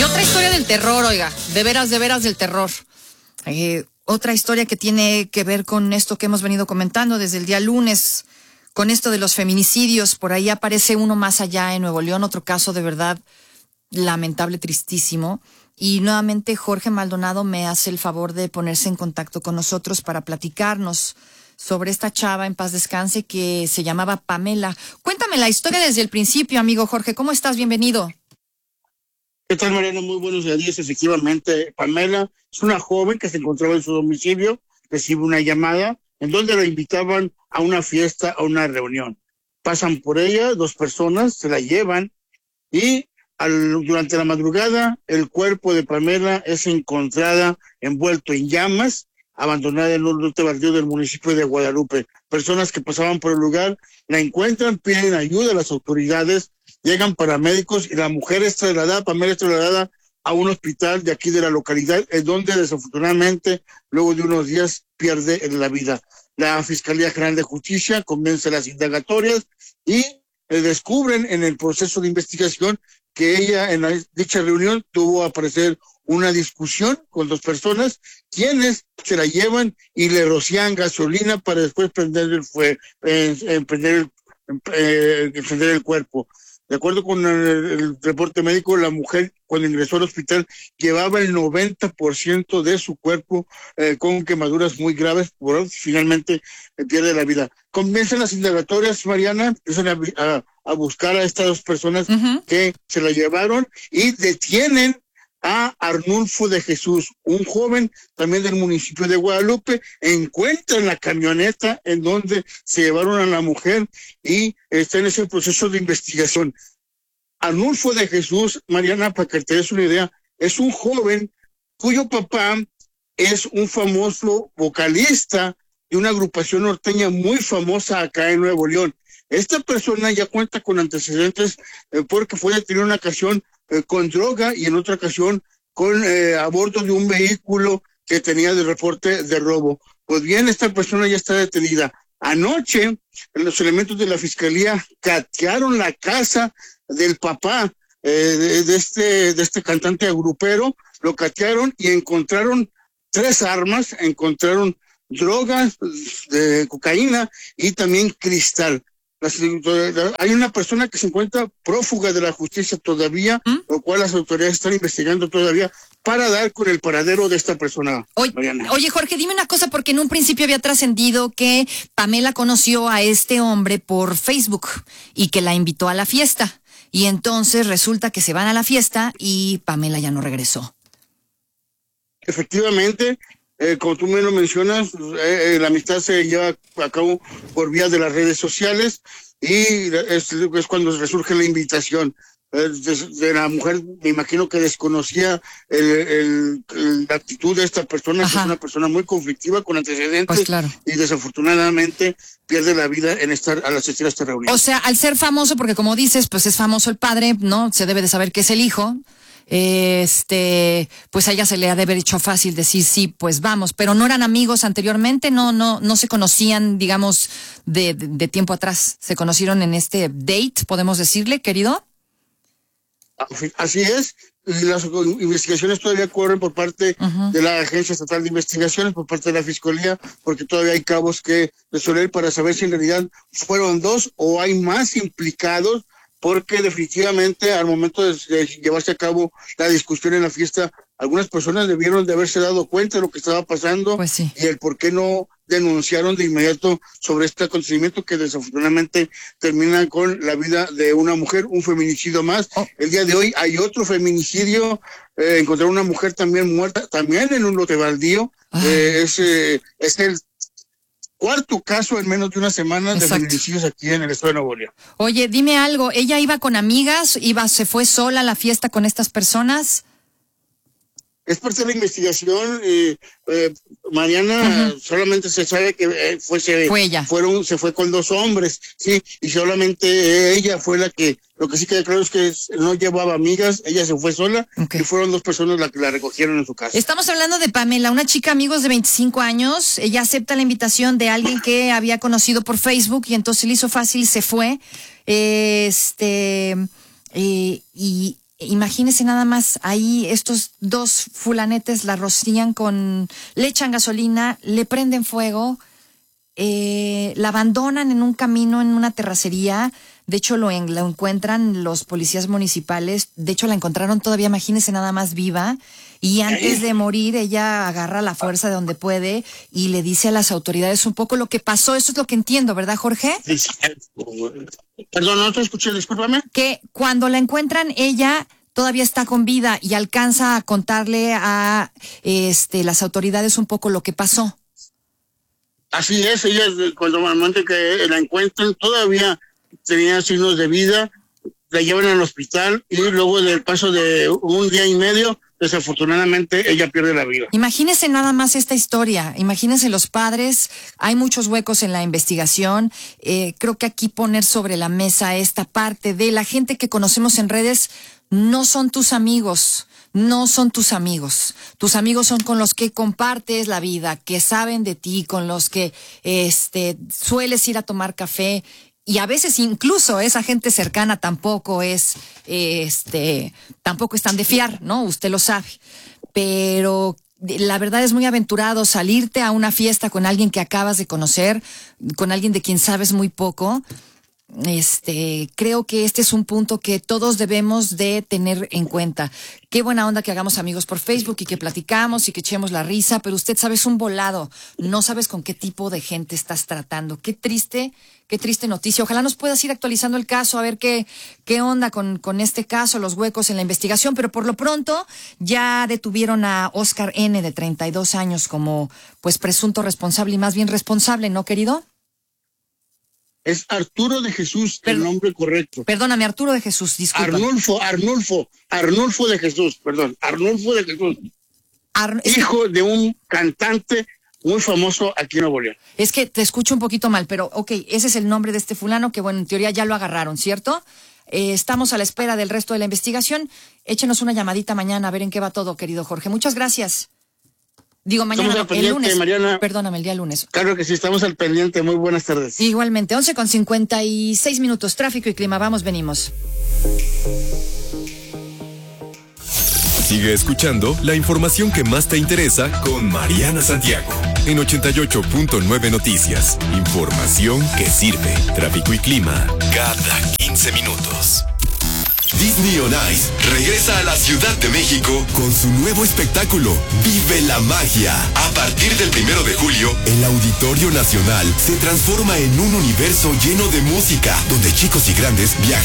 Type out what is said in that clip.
Y otra historia del terror, oiga, de veras del terror. Otra historia que tiene que ver con esto que hemos venido comentando desde el día lunes, con esto de los feminicidios. Por ahí aparece uno más allá en Nuevo León, otro caso de verdad lamentable, tristísimo. Y nuevamente Jorge Maldonado me hace el favor de ponerse en contacto con nosotros para platicarnos sobre esta chava, en paz descanse, que se llamaba Pamela. Cuéntame la historia desde el principio, amigo Jorge. ¿Cómo estás? Bienvenido. ¿Qué tal, Mariana? Muy buenos días. Efectivamente, Pamela es una joven que se encontraba en su domicilio, recibe una llamada en donde la invitaban a una fiesta, a una reunión. Pasan por ella 2 personas, se la llevan y durante la madrugada el cuerpo de Pamela es encontrada envuelto en llamas, abandonada en un lote baldío del municipio de Guadalupe. Personas que pasaban por el lugar la encuentran, piden ayuda a las autoridades, llegan paramédicos y la mujer es trasladada, Pamela es trasladada a un hospital de aquí de la localidad, en donde desafortunadamente luego de unos días pierde la vida. La Fiscalía General de Justicia comienza las indagatorias y descubren en el proceso de investigación que ella en dicha reunión tuvo a parecer una discusión con 2 personas, quienes se la llevan y le rocían gasolina para después prender el cuerpo. De acuerdo con el reporte médico, la mujer cuando ingresó al hospital llevaba el 90% de su cuerpo con quemaduras muy graves, finalmente pierde la vida. Comienzan las indagatorias, Mariana, empiezan a buscar a estas 2 personas que se la llevaron y detienen a Arnulfo de Jesús, un joven también del municipio de Guadalupe. Encuentran la camioneta en donde se llevaron a la mujer y está en ese proceso de investigación. Arnulfo de Jesús, Mariana, para que te des una idea, es un joven cuyo papá es un famoso vocalista de una agrupación norteña muy famosa acá en Nuevo León. Esta persona ya cuenta con antecedentes porque fue detenido en una ocasión con droga y en otra ocasión con a bordo de un vehículo que tenía de reporte de robo. Pues bien, esta persona ya está detenida. Anoche, los elementos de la fiscalía catearon la casa del papá de este cantante agrupero, lo catearon y encontraron 3 armas, encontraron drogas, de cocaína y también cristal. Hay una persona que se encuentra prófuga de la justicia todavía, lo cual las autoridades están investigando todavía para dar con el paradero de esta persona. Oye, Jorge, dime una cosa, porque en un principio había trascendido que Pamela conoció a este hombre por Facebook y que la invitó a la fiesta. Y entonces resulta que se van a la fiesta y Pamela ya no regresó. Efectivamente, como tú me lo mencionas, la amistad se lleva a cabo por vía de las redes sociales y es cuando resurge la invitación. De la mujer, me imagino que desconocía la actitud de esta persona, que es una persona muy conflictiva, con antecedentes, pues claro. Y desafortunadamente pierde la vida al asistir a esta reunión. O sea, al ser famoso, porque como dices, pues es famoso el padre, ¿no? Se debe de saber que es el hijo. Pues a ella se le ha de haber hecho fácil decir sí, pues vamos, pero no eran amigos anteriormente, no se conocían, digamos, de tiempo atrás. Se conocieron en este date, podemos decirle, querido. Así es, y las investigaciones todavía corren por parte de la Agencia Estatal de Investigaciones, por parte de la Fiscalía, porque todavía hay cabos que resolver para saber si en realidad fueron 2 o hay más implicados, porque definitivamente al momento de llevarse a cabo la discusión en la fiesta, algunas personas debieron de haberse dado cuenta de lo que estaba pasando, pues sí. Y el por qué no denunciaron de inmediato sobre este acontecimiento que desafortunadamente termina con la vida de una mujer, un feminicidio más. El día de hoy hay otro feminicidio, encontraron una mujer también muerta, también en un lote baldío. Es el 4º caso en menos de una semana. Exacto. De feminicidios aquí en el estado de Nuevo León. Oye, dime algo, ¿ella iba con amigas? ¿Se fue sola a la fiesta con estas personas? Es parte de la investigación, Mariana. Solamente se sabe que fue ella. Se fue con 2 hombres, sí, y solamente ella fue la que, lo que sí queda claro es que no llevaba amigas, ella se fue sola, y fueron 2 personas las que la recogieron en su casa. Estamos hablando de Pamela, una chica, amigos, de 25 años, ella acepta la invitación de alguien que había conocido por Facebook y entonces le hizo fácil, se fue, y Imagínese nada más, ahí estos dos fulanetes la rocían le echan gasolina, le prenden fuego, la abandonan en un camino, en una terracería. De hecho, lo encuentran los policías municipales. De hecho, la encontraron todavía, imagínese nada más, viva. Y antes de morir, ella agarra la fuerza de donde puede y le dice a las autoridades un poco lo que pasó. Eso es lo que entiendo, ¿verdad, Jorge? Perdón, no te escuché, discúlpame. Que cuando la encuentran, ella todavía está con vida y alcanza a contarle a las autoridades un poco lo que pasó. Así es, ella cuando normalmente que la encuentran todavía tenía signos de vida, la llevan al hospital y luego del paso de un día y medio, desafortunadamente ella pierde la vida. Imagínense nada más esta historia, imagínense los padres, hay muchos huecos en la investigación, creo que aquí poner sobre la mesa esta parte de la gente que conocemos en redes no son tus amigos. No son tus amigos. Tus amigos son con los que compartes la vida, que saben de ti, con los que sueles ir a tomar café. Y a veces incluso esa gente cercana tampoco es tan de fiar, ¿no? Usted lo sabe. Pero la verdad es muy aventurado salirte a una fiesta con alguien que acabas de conocer, con alguien de quien sabes muy poco. Creo que este es un punto que todos debemos de tener en cuenta. Qué buena onda que hagamos amigos por Facebook y que platicamos y que echemos la risa, pero usted sabe, es un volado. No sabes con qué tipo de gente estás tratando. Qué triste noticia. Ojalá nos puedas ir actualizando el caso, a ver qué onda con este caso, los huecos en la investigación, pero por lo pronto ya detuvieron a Oscar N. de 32 años como pues presunto responsable y más bien responsable, ¿no, querido? Es Arturo de Jesús, el nombre correcto. Perdóname, Arturo de Jesús, disculpa. Arnulfo de Jesús, perdón. Arnulfo de Jesús. Hijo de un cantante muy famoso aquí en Nuevo León. Es que te escucho un poquito mal, pero ok, ese es el nombre de este fulano que, bueno, en teoría ya lo agarraron, ¿cierto? Estamos a la espera del resto de la investigación. Échenos una llamadita mañana a ver en qué va todo, querido Jorge. Muchas gracias. Digo, mañana, el lunes. Mariana. Perdóname, el día lunes. Claro que sí, estamos al pendiente. Muy buenas tardes. Igualmente, 11:56, tráfico y clima. Vamos, venimos. Sigue escuchando la información que más te interesa con Mariana Santiago en 88.9 Noticias. Información que sirve. Tráfico y clima cada 15 minutos. Disney on Ice regresa a la Ciudad de México con su nuevo espectáculo, Vive la Magia. A partir del 1 de julio, el Auditorio Nacional se transforma en un universo lleno de música, donde chicos y grandes viajan